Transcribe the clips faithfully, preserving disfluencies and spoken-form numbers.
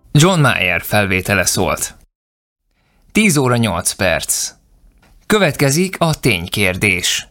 John Mayer felvétele szólt. tíz óra nyolc perc. Következik a ténykérdés.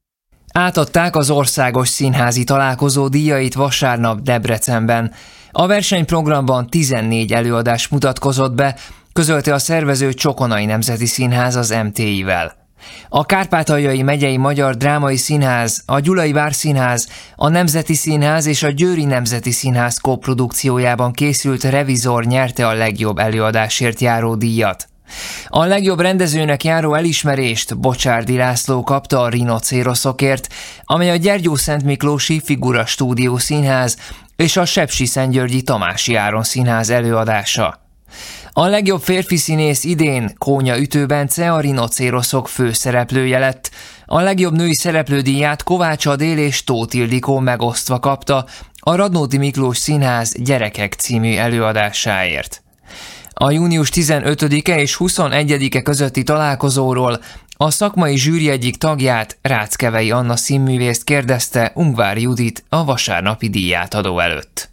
Átadták az országos színházi találkozó díjait vasárnap Debrecenben. A versenyprogramban tizennégy előadás mutatkozott be, közölte a szervező Csokonai Nemzeti Színház az em té i-vel. A Kárpátaljai Megyei Magyar Drámai Színház, a Gyulai Várszínház, a Nemzeti Színház és a Győri Nemzeti Színház koprodukciójában készült Revizor nyerte a legjobb előadásért járó díjat. A legjobb rendezőnek járó elismerést Bocsárdi László kapta a Rinocéroszokért, amely a Gyergyószentmiklósi Figura Stúdió Színház és a Sepsiszentgyörgyi Tamási Áron Színház előadása. A legjobb férfi színész idén Kónya Ütő Bence, a Rinocéroszok főszereplője lett. A legjobb női szereplődíját Kovács Adél és Tóth Ildikó megosztva kapta a Radnóti Miklós Színház Gyerekek című előadásáért. A június tizenötödike és huszonegyedike közötti találkozóról a szakmai zsűri egyik tagját, Ráckevei Anna színművészt kérdezte Ungvár Judit a vasárnapi díjátadó előtt.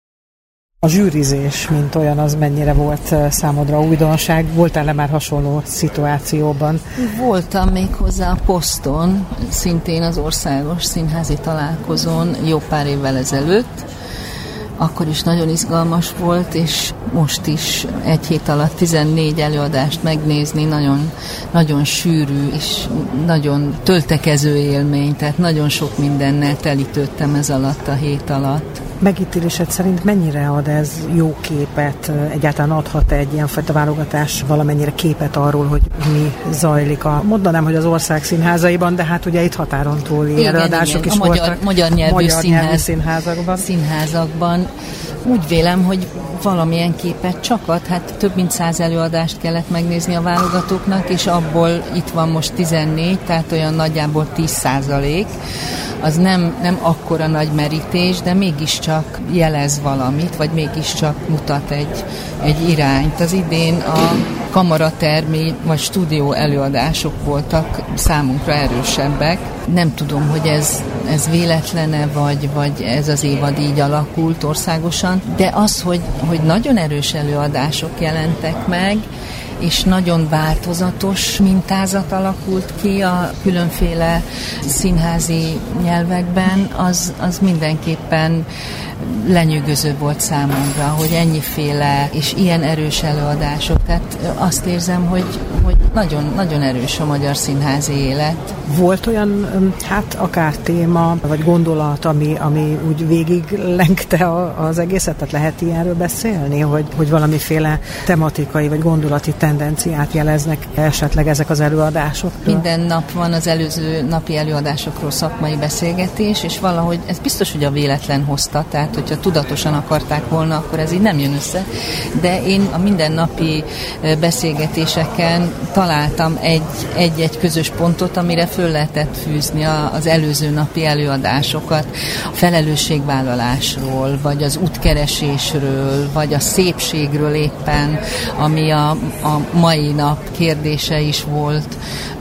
A zsűrizés, mint olyan, az mennyire volt számodra újdonság? Voltál-e már hasonló szituációban? Voltam még hozzá a Poszton, szintén az országos színházi találkozón jó pár évvel ezelőtt. Akkor is nagyon izgalmas volt, és most is egy hét alatt tizennégy előadást megnézni nagyon, nagyon sűrű és nagyon töltekező élmény, tehát nagyon sok mindennel telítődtem ez alatt a hét alatt. Megítélésed szerint mennyire ad ez jó képet, egyáltalán adhat egy ilyenfajta válogatás valamennyire képet arról, hogy mi zajlik a, mondanám, hogy az ország színházaiban, de hát ugye itt határon túli előadások is a voltak. Magyar, magyar nyelvű magyar színház, nyelvű színházakban. színházakban. Úgy vélem, hogy valamilyen képet csak ad, hát több mint száz előadást kellett megnézni a válogatóknak, és abból itt van most tizennégy, tehát olyan nagyjából tíz százalék. Az nem, nem akkora nagy merítés, de mégiscsak jelez valamit, vagy mégiscsak mutat egy, egy irányt. Az idén a kamaratermi vagy stúdió előadások voltak számunkra erősebbek. Nem tudom, hogy ez, ez véletlene, vagy, vagy ez az évad így alakult országosan, de az, hogy, hogy nagyon erős előadások jelentek meg, és nagyon változatos mintázat alakult ki a különféle színházi nyelvekben, az, az mindenképpen lenyűgöző volt számomra, hogy ennyiféle és ilyen erős előadások. Tehát azt érzem, hogy, hogy nagyon, nagyon erős a magyar színházi élet. Volt olyan, hát akár téma, vagy gondolat, ami, ami úgy végig lengte az egészet? Tehát lehet ilyenről beszélni, hogy, hogy valamiféle tematikai vagy gondolati tendenciát jeleznek esetleg ezek az előadások? Minden nap van az előző napi előadásokról szakmai beszélgetés, és valahogy ez biztos, hogy a véletlen hozta, tehát hogyha tudatosan akarták volna, akkor ez így nem jön össze, de én a mindennapi beszélgetéseken találtam egy, egy-egy közös pontot, amire föl lehetett fűzni az előző napi előadásokat, a felelősségvállalásról, vagy az útkeresésről, vagy a szépségről éppen, ami a, a mai nap kérdése is volt,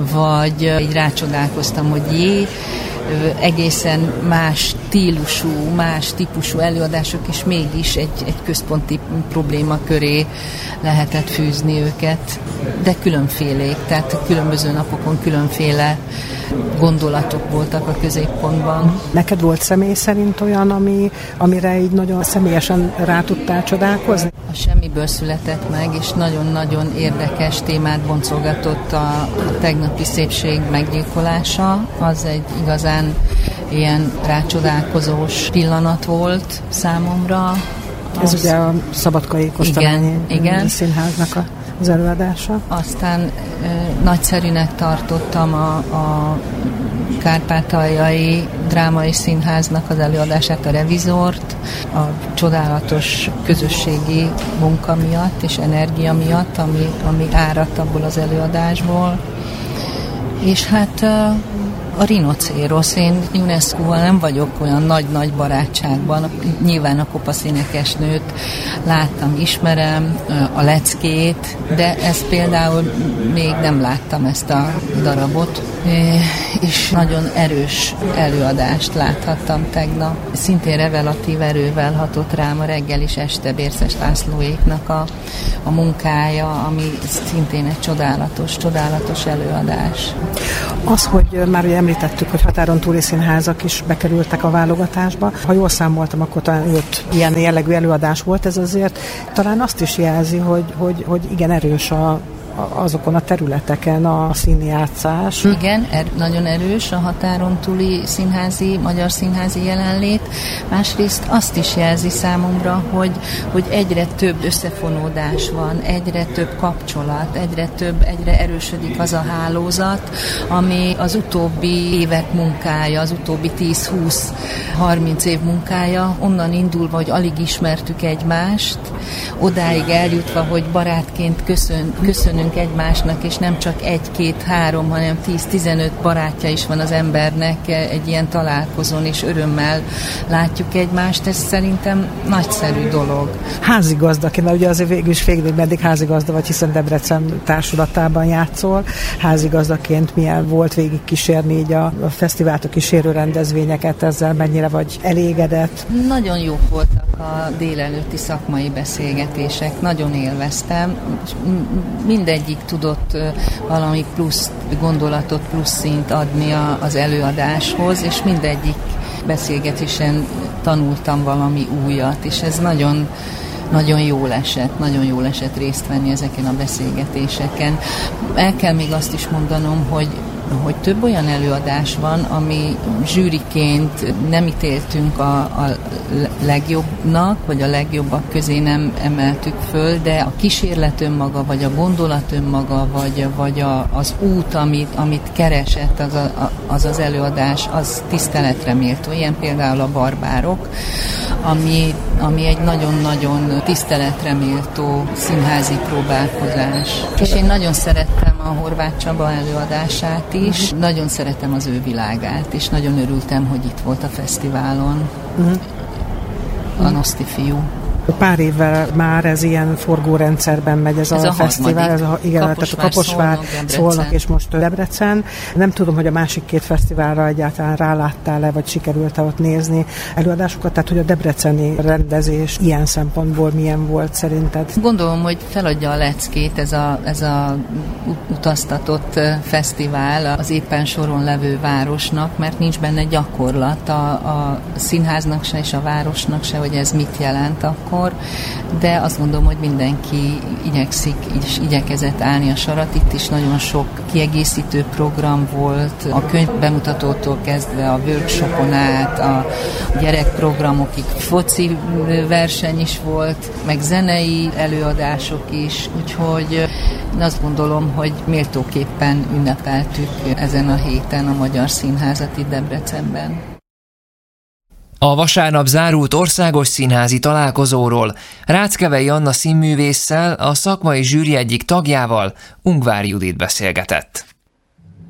vagy így rácsodálkoztam, hogy jé, egészen más stílusú, más típusú előadások, és mégis egy, egy központi probléma köré lehetett fűzni őket, de különfélék, tehát különböző napokon különféle gondolatok voltak a középpontban. Neked volt személy szerint olyan, ami, amire így nagyon személyesen rá tudtál csodálkozni? A semmiből született meg, és nagyon-nagyon érdekes témát boncolgatott a, a tegnapi szépség meggyilkolása. Az egy igazán ilyen rácsodálkozós pillanat volt számomra. Ez az... ugye a Szabadkai Kosztolányi Színháznak a az előadása. Aztán e, nagyszerűnek tartottam a, a Kárpátaljai Drámai Színháznak az előadását, a Revizort, a csodálatos közösségi munka miatt és energia miatt, ami, ami áradt abból az előadásból. És hát a Rinocérosz, én UNESCO-val nem vagyok olyan nagy-nagy barátságban, nyilván a kopasz énekesnőt láttam, ismerem, a Leckét, de ezt például még nem láttam, ezt a darabot. és nagyon erős előadást láthattam tegnap. Szintén revelatív erővel hatott rám a reggel és este Bérces Lászlóéknak a, a munkája, ami szintén egy csodálatos, csodálatos előadás. Az, hogy már ugye említettük, hogy határon túli színházak is bekerültek a válogatásba. Ha jól számoltam, akkor talán öt ilyen jellegű előadás volt, ez azért talán azt is jelzi, hogy, hogy, hogy igen erős a azokon a területeken a színjátszás. Igen, er, nagyon erős a határon túli színházi, magyar színházi jelenlét. Másrészt azt is jelzi számomra, hogy, hogy egyre több összefonódás van, egyre több kapcsolat, egyre több, egyre erősödik az a hálózat, ami az utóbbi évek munkája, az utóbbi tíz-húsz-harminc év munkája, onnan indulva, hogy alig ismertük egymást, odáig eljutva, hogy barátként köszön, köszönünk egymásnak, és nem csak egy-két-három, hanem tíz-tizenöt barátja is van az embernek egy ilyen találkozón, és örömmel látjuk egymást. Ez szerintem nagyszerű dolog. Házigazdaként, mert ugye azért végül is félig meddig házigazda vagy, hiszen Debrecen társulatában játszol. Házigazdaként milyen volt végig kísérni így a, a fesztivált, a kísérő rendezvényeket, ezzel mennyire vagy elégedett? Nagyon jók voltak a délelőtti szakmai beszélgetések, nagyon élveztem. Mindegyik tudott valami plusz gondolatot, plusz színt adni a, az előadáshoz, és mindegyik beszélgetésen tanultam valami újat, és ez nagyon nagyon jól esett, nagyon jól esett részt venni ezeken a beszélgetéseken. El kell még azt is mondanom, hogy hogy több olyan előadás van, ami zsűriként nem ítéltünk a, a legjobbnak, vagy a legjobbak közé nem emeltük föl, de a kísérlet önmaga, vagy a gondolat önmaga, vagy, vagy a, az út, amit, amit keresett az, a, az az előadás, az tiszteletre méltó. Ilyen például a Barbárok, ami, ami egy nagyon-nagyon tiszteletre méltó színházi próbálkozás. És én nagyon szerettem a Horváth Csaba előadását is, nagyon szeretem az ő világát, és nagyon örültem, hogy itt volt a fesztiválon. Uh-huh. A Noszti fiú. Pár évvel már ez ilyen forgórendszerben megy ez, ez a, a fesztivál, ez a, igen, Kaposvár, tehát a Kaposvár, Szolnok, Szolnok és most Debrecen. Nem tudom, hogy a másik két fesztiválra egyáltalán ráláttál-e, vagy sikerült-e ott nézni előadásokat, tehát hogy a debreceni rendezés ilyen szempontból milyen volt szerinted? Gondolom, hogy feladja a leckét ez a, ez a utaztatott fesztivál az éppen soron levő városnak, mert nincs benne gyakorlat a, a színháznak se és a városnak se, hogy ez mit jelent akkor. De azt gondolom, hogy mindenki igyekszik, és igyekezett állni a sarat. Itt is nagyon sok kiegészítő program volt, a könyv bemutatótól kezdve a workshopon át, a gyerekprogramokig, foci verseny is volt, meg zenei előadások is, úgyhogy azt gondolom, hogy méltóképpen ünnepeltük ezen a héten a Magyar Színházat itt Debrecenben. A vasárnap zárult országos színházi találkozóról Ráckevei Anna színművésszel, a szakmai zsűri egyik tagjával, Ungvár Judit beszélgetett.